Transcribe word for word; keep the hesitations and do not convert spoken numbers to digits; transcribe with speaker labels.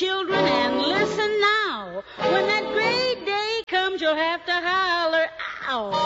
Speaker 1: children, and listen now. When that great day comes, you'll have to holler, ow.